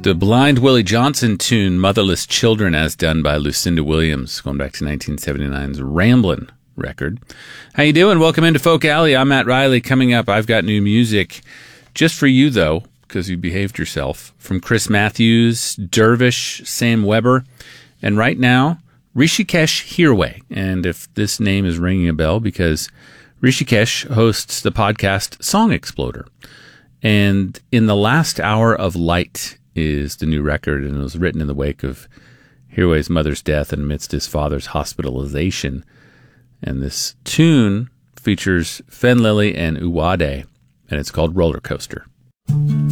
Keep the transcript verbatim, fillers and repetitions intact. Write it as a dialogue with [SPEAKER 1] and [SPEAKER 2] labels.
[SPEAKER 1] The Blind Willie Johnson tune, Motherless Children, as done by Lucinda Williams, going back to nineteen seventy-nine's Ramblin' record. How you doing? Welcome into Folk Alley. I'm Matt Riley. Coming up, I've got new music just for you, though, because you behaved yourself, from Chris Matthews, Dervish, Sam Weber, and right now, Rishikesh Hirway. And if this name is ringing a bell, because Rishikesh hosts the podcast Song Exploder. And In the Last Hour of Light is the new record, and it was written in the wake of Hirway's mother's death and amidst his father's hospitalization. And this tune features Fen Lily and Uwade, and it's called Roller Coaster.